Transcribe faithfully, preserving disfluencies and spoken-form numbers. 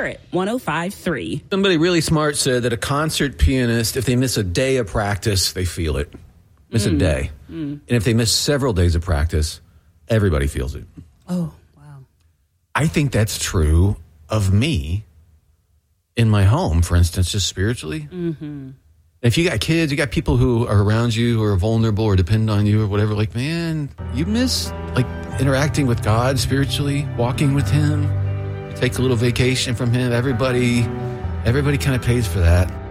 Spirit one oh five point three. Somebody really smart said that a concert pianist, if they miss a day of practice, they feel it. Miss mm. a day. Mm. And if they miss several days of practice, everybody feels it. Oh, wow. I think that's true of me in my home, for instance, just spiritually. Mm-hmm. If you got kids, you got people who are around you who are vulnerable or depend on you or whatever, like, man, you miss, like, interacting with God spiritually, walking with him. You take a little vacation from him. Everybody, everybody kind of pays for that.